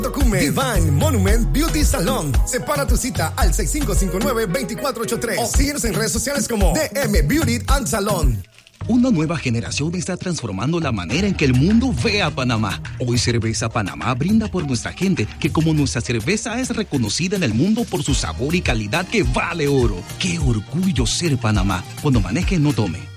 Divine Monument Beauty Salon. Separa tu cita al 6559-2483 o síguenos en redes sociales como DM Beauty and Salon. Una nueva generación está transformando la manera en que el mundo ve a Panamá. Hoy Cerveza Panamá brinda por nuestra gente, que como nuestra cerveza es reconocida en el mundo por su sabor y calidad que vale oro. ¡Qué orgullo ser Panamá! Cuando maneje, no tome.